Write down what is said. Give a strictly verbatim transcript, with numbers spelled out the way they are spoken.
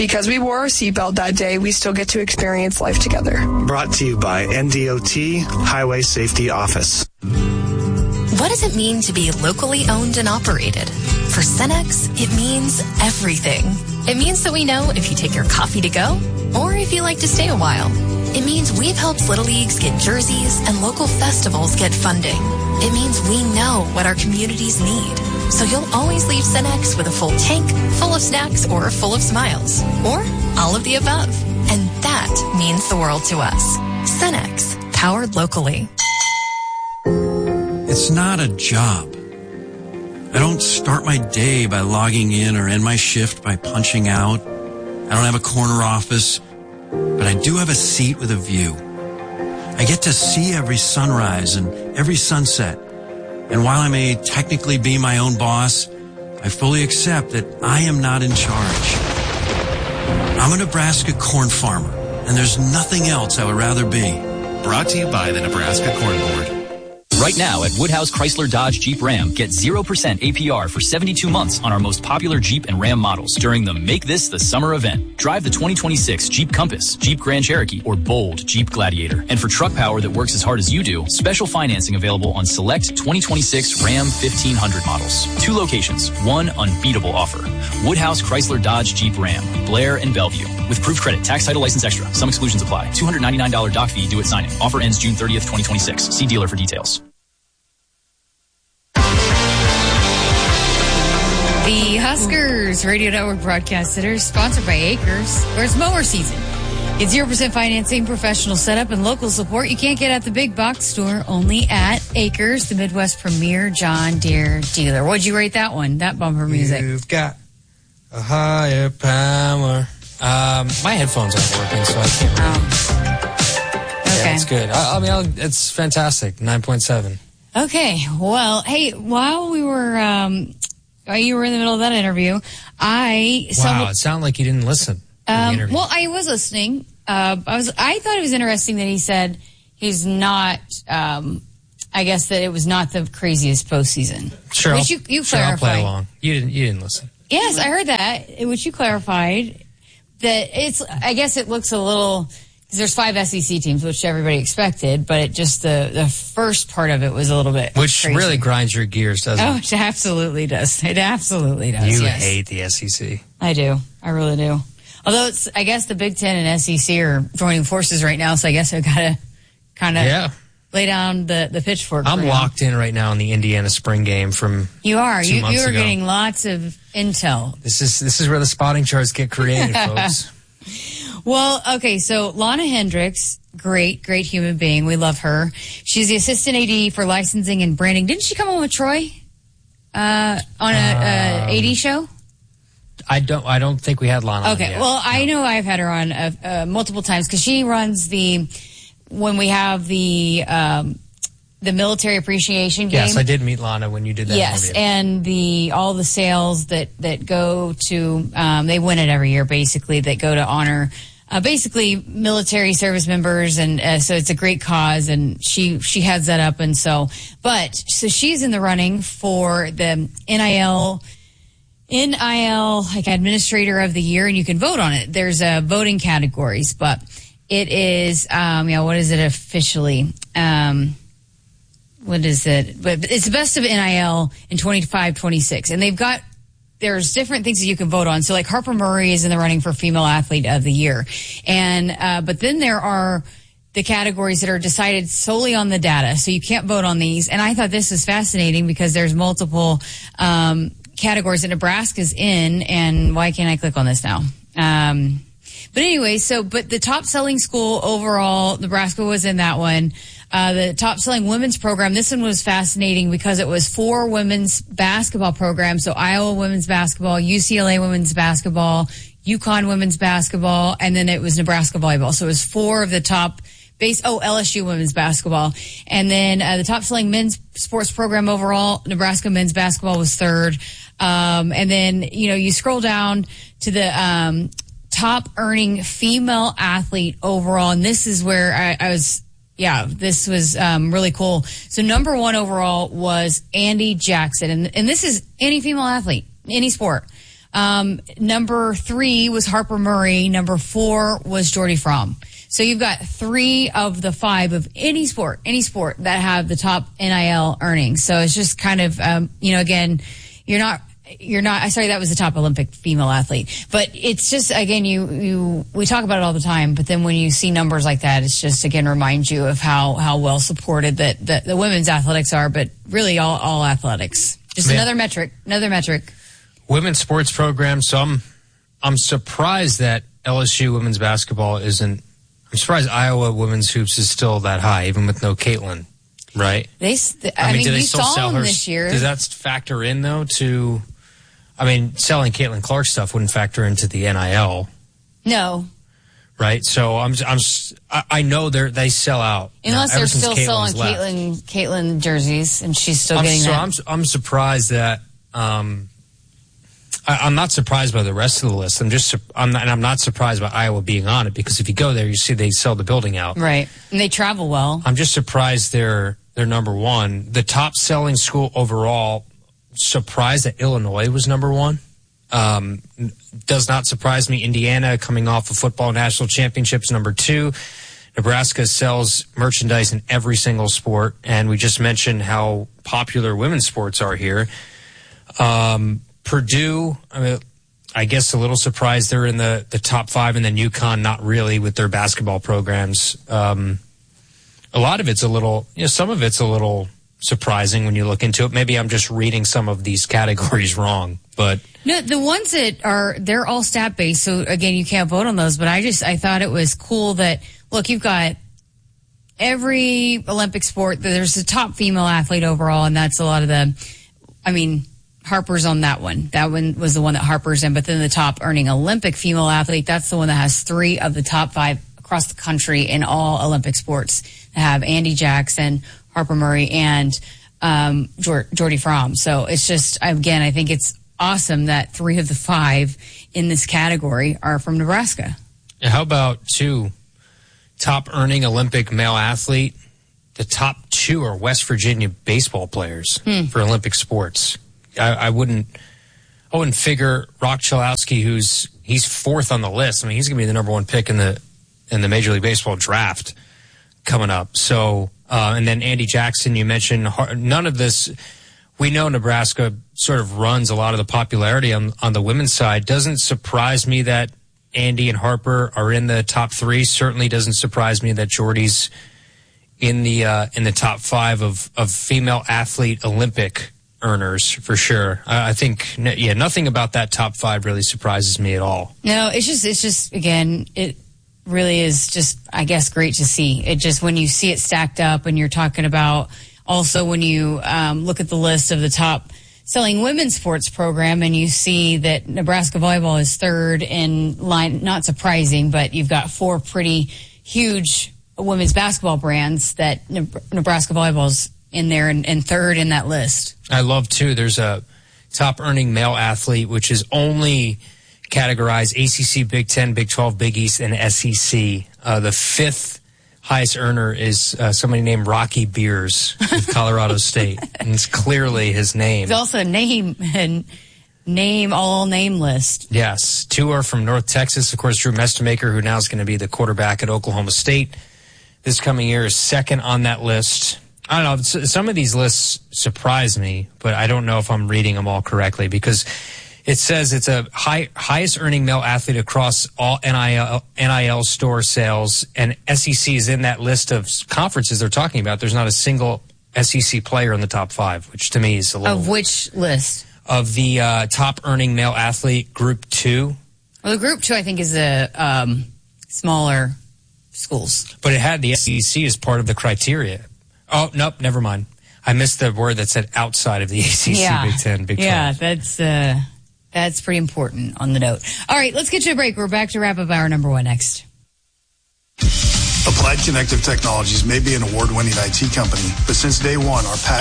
Because we wore our seatbelt that day, we still get to experience life together. Brought to you by N D O T Highway Safety Office. What does it mean to be locally owned and operated? For Cenex, it means everything. It means that we know if you take your coffee to go or if you like to stay a while. It means we've helped Little Leagues get jerseys and local festivals get funding. It means we know what our communities need. So you'll always leave Cenex with a full tank, full of snacks, or full of smiles. Or all of the above. And that means the world to us. Cenex, powered locally. It's not a job. I don't start my day by logging in or end my shift by punching out. I don't have a corner office, but I do have a seat with a view. I get to see every sunrise and every sunset. And while I may technically be my own boss, I fully accept that I am not in charge. I'm a Nebraska corn farmer, and there's nothing else I would rather be. Brought to you by the Nebraska Corn Board. Right now at Woodhouse Chrysler Dodge Jeep Ram, get zero percent A P R for seventy-two months on our most popular Jeep and Ram models during the Make This the Summer event. Drive the twenty twenty-six Jeep Compass, Jeep Grand Cherokee, or bold Jeep Gladiator. And for truck power that works as hard as you do, special financing available on select twenty twenty-six Ram fifteen hundred models. Two locations, one unbeatable offer. Woodhouse Chrysler Dodge Jeep Ram, Blair and Bellevue. With proof credit, tax, title, license extra. Some exclusions apply. two hundred ninety-nine dollars doc fee due at signing. Offer ends June thirtieth, twenty twenty-six. See dealer for details. The Huskers Radio Network broadcast center is sponsored by Acres, where it's mower season. Get zero percent financing, professional setup, and local support you can't get at the big box store, only at Acres, the Midwest premier John Deere dealer. What'd you rate that one, that bumper music? You've got a higher power. Um, my headphones aren't working, so I can't really. Um, okay. Yeah, it's good. I, I mean, I'll, it's fantastic. nine point seven. Okay. Well, hey, while we were... Um, While you were in the middle of that interview, I... Wow, some, it sounded like you didn't listen to the um, interview. Well, I was listening. Uh, I was. I thought it was interesting that he said he's not... Um, I guess that it was not the craziest postseason. Sure, which you, you sure I'll clarified. play along. You didn't, you didn't listen. Yes, I heard that, which you clarified. That it's... I guess it looks a little... There's five S E C teams, which everybody expected, but it just the, the first part of it was a little bit Which crazy. really grinds your gears, doesn't Oh, it? it absolutely does. It absolutely does. You yes. hate the S E C. I do. I really do. Although it's, I guess the Big Ten and S E C are joining forces right now, so I guess I've got to kind of yeah. lay down the, the pitchfork. I'm for locked in right now in the Indiana spring game from You are. two You, months you are ago. getting lots of intel. This is this is where the spotting charts get created, folks. Well, okay, so Lana Hendricks, great, great human being. We love her. She's the assistant A D for licensing and branding. Didn't she come on with Troy uh, on a, Um, a A D show? I don't I don't think we had Lana on Okay, yet. well, I know I've had her on uh, uh, multiple times because she runs the, when we have the um, the military appreciation game. Yes, I did meet Lana when you did that Yes, interview. and the all the sales that, that go to, um, they win it every year, basically, that go to honor uh, basically military service members, and uh, so it's a great cause, and she she heads that up, and so, but, so she's in the running for the N I L, N I L, like Administrator of the Year, and you can vote on it. There's uh, voting categories, but it is, um, yeah, what is it officially? Um, what is it? But it's the best of N I L in twenty-five twenty-six, and they've got, there's different things that you can vote on. So like Harper Murray is in the running for Female Athlete of the Year. And, uh, but then there are the categories that are decided solely on the data. So you can't vote on these. And I thought this was fascinating because there's multiple, um, categories that Nebraska's in. And why can't I click on this now? Um, but anyway, so, but the top selling school overall, Nebraska was in that one. Uh, the top selling women's program, this one was fascinating because it was four women's basketball programs. So Iowa women's basketball, U C L A women's basketball, UConn women's basketball, and then it was Nebraska volleyball. So it was four of the top base, oh, L S U women's basketball. And then uh, the top selling men's sports program overall, Nebraska men's basketball was third. Um, and then, you know, you scroll down to the, um, top earning female athlete overall. And this is where I, I was, yeah, this was um, really cool. So number one overall was Andy Jackson. And, and this is any female athlete, any sport. Um, number three was Harper Murray. Number four was Jordy Fromm. So you've got three of the five of any sport, any sport that have the top N I L earnings. So it's just kind of, um, you know, again, you're not, you're not, I sorry, that was the top Olympic female athlete. But it's just, again, you, you, we talk about it all the time, but then when you see numbers like that, it's just, again, reminds you of how, how well supported that, that the women's athletics are, but really all, all athletics. Just Man. another metric, another metric. Women's sports program. So I'm, I'm surprised that L S U women's basketball isn't, I'm surprised Iowa women's hoops is still that high, even with no Caitlin, right? They, I, I mean, mean do they we still saw sell them her, this year. Does that factor in, though, to, I mean, selling Caitlin Clark stuff wouldn't factor into the N I L. No. Right? So I'm, I'm, I know they they sell out. Unless now, they're still Caitlin's selling left. Caitlin, Caitlin jerseys, and she's still I'm, getting so that. I'm, I'm surprised that, um, I, I'm not surprised by the rest of the list. I'm just, I'm not, and I'm not surprised by Iowa being on it, because if you go there, you see they sell the building out. Right. And they travel well. I'm just surprised they're, they're number one. The top selling school overall, surprised that Illinois was number one. Um, does not surprise me. Indiana, coming off of football national championships, number two. Nebraska sells merchandise in every single sport, and we just mentioned how popular women's sports are here. Um, Purdue, I mean, I guess a little surprised they're in the, the top five, and then UConn, not really with their basketball programs. Um, a lot of it's a little, you know, some of it's a little surprising when you look into it. Maybe I'm just reading some of these categories wrong, but no, the ones that are, they're all stat based. So again, you can't vote on those, but I just, I thought it was cool that, look, you've got every Olympic sport, there's the top female athlete overall, and that's a lot of the, I mean, Harper's on that one. That one was the one that Harper's in, but then the top earning Olympic female athlete, that's the one that has three of the top five across the country in all Olympic sports. They have Andy Jackson, Harper Murray, and um, Jordy Fromm. So it's just, again, I think it's awesome that three of the five in this category are from Nebraska. And how about two top earning Olympic male athlete? The top two are West Virginia baseball players hmm. for Olympic sports. I, I wouldn't, I wouldn't figure Rock Chalowski, who's he's fourth on the list. I mean, he's going to be the number one pick in the in the Major League Baseball draft coming up. So, uh, and then Andy Jackson, you mentioned. None of this. We know Nebraska sort of runs a lot of the popularity on on the women's side. Doesn't surprise me that Andy and Harper are in the top three. Certainly doesn't surprise me that Jordy's in the uh, in the top five of of female athlete Olympic earners, for sure. I, I think, yeah, nothing about that top five really surprises me at all. No, it's just, it's just, again, it really is just, I guess, great to see. It just, when you see it stacked up, and you're talking about also when you um, look at the list of the top selling women's sports program, and you see that Nebraska volleyball is third in line, not surprising, but you've got four pretty huge women's basketball brands that Nebraska volleyball's in there and, and third in that list. I love, too, there's a top earning male athlete, which is only categorized A C C, Big Ten, Big twelve, Big East, and S E C. Uh, the fifth highest earner is uh, somebody named Rocky Beers with Colorado State. And it's clearly his name. It's also a name and name, all name list. Yes. Two are from North Texas. Of course, Drew Mestemaker, who now is going to be the quarterback at Oklahoma State this coming year, is second on that list. I don't know. Some of these lists surprise me, but I don't know if I'm reading them all correctly, because it says it's a high, highest earning male athlete across all N I L, N I L store sales, and S E C is in that list of conferences they're talking about. There's not a single S E C player in the top five, which to me is a little... Of which list? Of the uh, top earning male athlete, Group two. Well, the Group two, I think, is the um, smaller schools. But it had the S E C as part of the criteria. Oh, nope, never mind. I missed the word that said outside of the A C C, yeah. Big Ten, Big twelve. Yeah, that's, uh, that's pretty important on the note. All right, let's get to a break. We're back to wrap up hour number one next. Applied Connective Technologies may be an award-winning I T company, but since day one, our passion